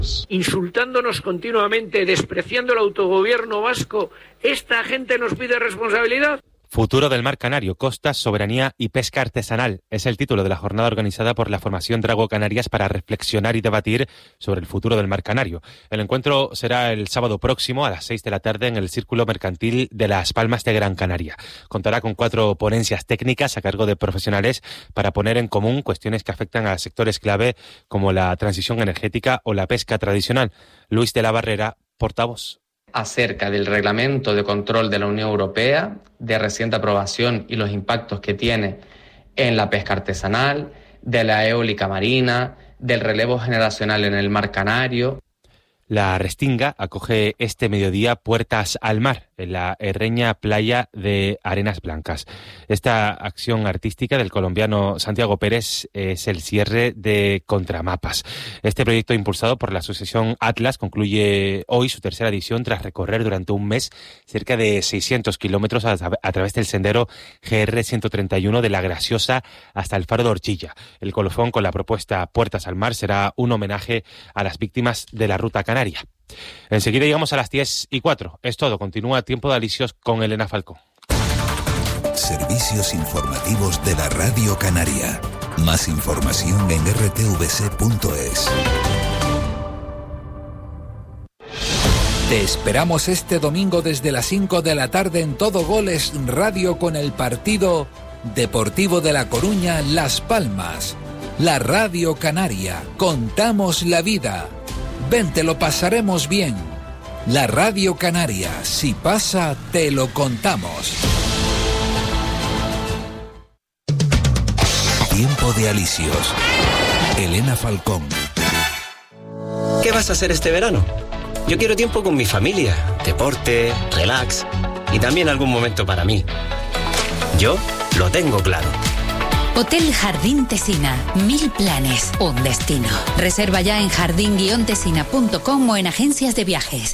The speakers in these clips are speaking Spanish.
Insultándonos continuamente, despreciando el autogobierno vasco, ¿esta gente nos pide responsabilidad? Futuro del mar Canario, costas, soberanía y pesca artesanal. Es el título de la jornada organizada por la Formación Drago Canarias para reflexionar y debatir sobre el futuro del mar Canario. El encuentro será el sábado próximo a las 6 de la tarde en el Círculo Mercantil de Las Palmas de Gran Canaria. Contará con 4 ponencias técnicas a cargo de profesionales para poner en común cuestiones que afectan a sectores clave como la transición energética o la pesca tradicional. Luis de la Barrera, portavoz. Acerca del reglamento de control de la Unión Europea, de reciente aprobación y los impactos que tiene en la pesca artesanal, de la eólica marina, del relevo generacional en el mar Canario. La Restinga acoge este mediodía Puertas al Mar, en la herreña playa de Arenas Blancas. Esta acción artística del colombiano Santiago Pérez es el cierre de Contramapas. Este proyecto impulsado por la asociación Atlas concluye hoy su tercera edición tras recorrer durante un mes cerca de 600 kilómetros a través del sendero GR 131 de La Graciosa hasta el Faro de Orchilla. El colofón con la propuesta Puertas al Mar será un homenaje a las víctimas de la ruta canaria. Enseguida llegamos a las 10:04. Es todo. Continúa Tiempo de Alicios con Elena Falcón. Servicios informativos de la Radio Canaria. Más información en rtvc.es. Te esperamos este domingo desde las 5 de la tarde en Todo Goles Radio con el partido Deportivo de La Coruña Las Palmas. La Radio Canaria. Contamos la vida. Ven, te lo pasaremos bien. La Radio Canaria, si pasa, te lo contamos. Tiempo de Alicios. Elena Falcón. ¿Qué vas a hacer este verano? Yo quiero tiempo con mi familia, deporte, relax y también algún momento para mí. Yo lo tengo claro. Hotel Jardín Tesina. 1000 planes, un destino. Reserva ya en jardin-tesina.com o en agencias de viajes.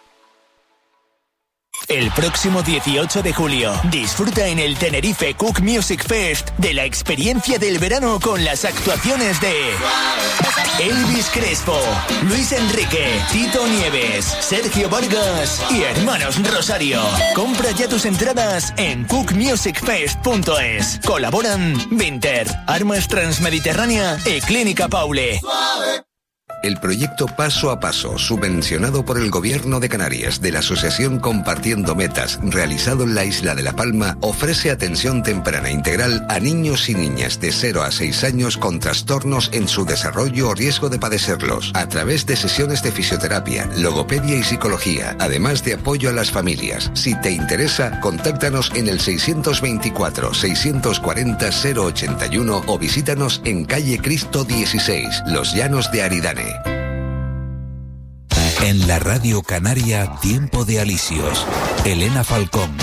El próximo 18 de julio, disfruta en el Tenerife Cook Music Fest de la experiencia del verano con las actuaciones de Elvis Crespo, Luis Enrique, Tito Nieves, Sergio Vargas y Hermanos Rosario. Compra ya tus entradas en cookmusicfest.es. Colaboran Vinter, Armas Transmediterránea y Clínica Paule. El proyecto Paso a Paso, subvencionado por el Gobierno de Canarias de la Asociación Compartiendo Metas, realizado en la isla de La Palma, ofrece atención temprana integral a niños y niñas de 0 a 6 años con trastornos en su desarrollo o riesgo de padecerlos, a través de sesiones de fisioterapia, logopedia y psicología, además de apoyo a las familias. Si te interesa, contáctanos en el 624-640-081 o visítanos en calle Cristo 16, Los Llanos de Aridane. En la Radio Canaria, Tiempo de Alicios. Elena Falcón.